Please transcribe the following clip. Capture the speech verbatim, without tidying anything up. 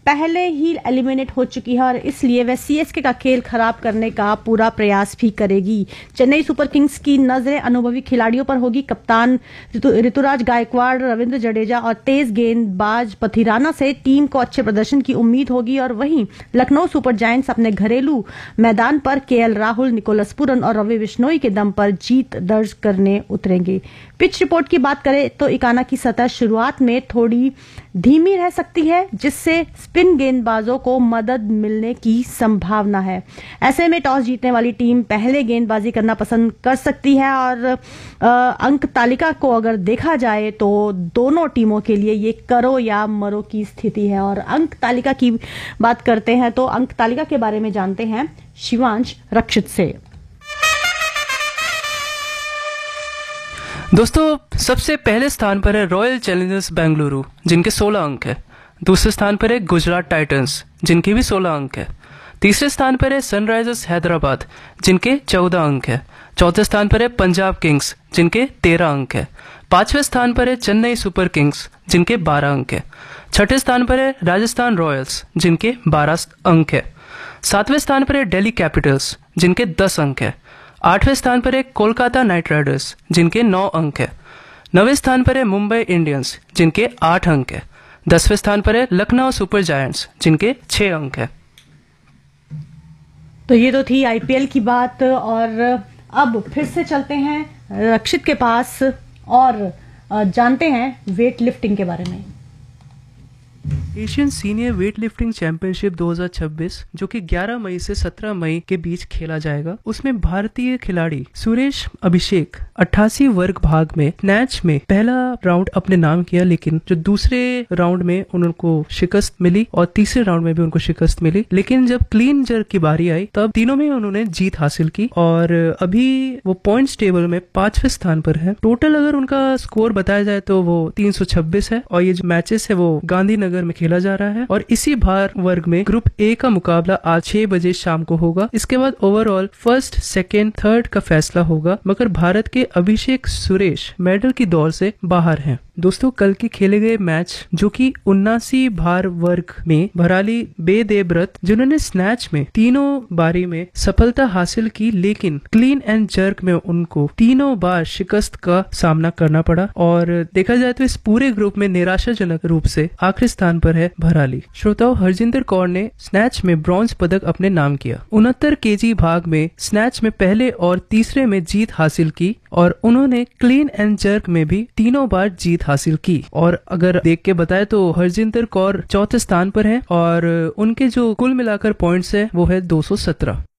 पहले ही एलिमिनेट हो चुकी है और इसलिए वह सीएसके का खेल खराब करने का पूरा प्रयास भी करेगी। चेन्नई सुपर किंग्स की नजरें अनुभवी खिलाड़ियों पर होगी। कप्तान ऋतु, ऋतुराज गायकवाड़, रविंद्र जडेजा और तेज गेंदबाज पथिराना से टीम को अच्छे प्रदर्शन की उम्मीद होगी। और वहीं लखनऊ सुपर जायंट्स अपने घरेलू मैदान पर केएल राहुल, निकोलस पुरन और रवि बिश्नोई के दम पर जीत दर्ज करने उतरेंगे। पिच रिपोर्ट की बात करें तो इकाना की सतह शुरुआत में थोड़ी धीमी रह सकती है, जिससे स्पिन गेंदबाजों को मदद मिलने की संभावना है। ऐसे में टॉस जीतने वाली टीम पहले गेंदबाजी करना पसंद कर सकती है और आ, अंक तालिका को अगर देखा जाए तो दोनों टीमों के लिए ये करो या मरो की स्थिति है। और अंक तालिका की बात करते हैं तो अंक तालिका के बारे में जानते हैं शिवांश रक्षित से। दोस्तों, सबसे पहले स्थान पर है रॉयल चैलेंजर्स बेंगलुरु जिनके सोलह अंक है। दूसरे स्थान पर है गुजरात टाइटंस जिनके भी सोलह अंक है। तीसरे स्थान पर है सनराइजर्स हैदराबाद जिनके चौदह अंक है। चौथे स्थान पर है पंजाब किंग्स जिनके तेरह अंक है। पांचवें स्थान पर है चेन्नई सुपर किंग्स जिनके बारह अंक है। छठे स्थान पर है राजस्थान रॉयल्स जिनके बारह अंक है। सातवें स्थान पर है दिल्ली कैपिटल्स जिनके दस अंक है। आठवें स्थान पर है कोलकाता नाइट राइडर्स जिनके नौ अंक है। नवें स्थान पर है मुंबई इंडियंस जिनके आठ अंक है। दसवें स्थान पर है लखनऊ सुपर जायंट्स जिनके छह अंक है। तो ये तो थी आईपीएल की बात और अब फिर से चलते हैं रक्षित के पास और जानते हैं वेट लिफ्टिंग के बारे में। Asian senior weight lifting championship दो हज़ार छब्बीस जो कि ग्यारह मई से सत्रह मई के बीच खेला जाएगा, उसमें भारतीय खिलाड़ी सुरेश अभिषेक अट्ठासी वर्ग भाग में स्नैच में पहला राउंड अपने नाम किया, लेकिन जो दूसरे राउंड में उनको शिकस्त मिली और तीसरे राउंड में भी उनको शिकस्त मिली। लेकिन जब क्लीन जर्क की बारी आई तब तीनों में उन्होंने जीत हासिल की और अभी वो पॉइंट्स टेबल में पांचवें स्थान पर है। टोटल अगर उनका स्कोर बताया जाए तो वो तीन सौ छब्बीस है और ये जो मैचेस है वो गांधीनगर में खेला जा रहा है। और इसी भार वर्ग में ग्रुप ए का मुकाबला आज छह बजे शाम को होगा। इसके बाद ओवरऑल फर्स्ट, सेकेंड, थर्ड का फैसला होगा, मगर भारत के अभिषेक सुरेश मेडल की दौड़ से बाहर हैं। दोस्तों, कल के खेले गए मैच जो कि उन्नासी भार वर्ग में भराली बेदेब्रत जिन्होंने स्नैच में तीनों बारी में सफलता हासिल की, लेकिन क्लीन एंड जर्क में उनको तीनों बार शिकस्त का सामना करना पड़ा। और देखा जाए तो इस पूरे ग्रुप में निराशाजनक रूप से आखिरी स्थान पर है भराली। श्रोताओं, हरजिंदर कौर ने स्नैच में ब्रॉन्ज पदक अपने नाम किया। उनहत्तर केजी भाग में स्नैच में पहले और तीसरे में जीत हासिल की और उन्होंने क्लीन एंड जर्क में भी तीनों बार जीत हासिल की। और अगर देख के बताए तो हरजिंदर कौर चौथे स्थान पर है और उनके जो कुल मिलाकर पॉइंट्स है वो है दो सौ सत्रह।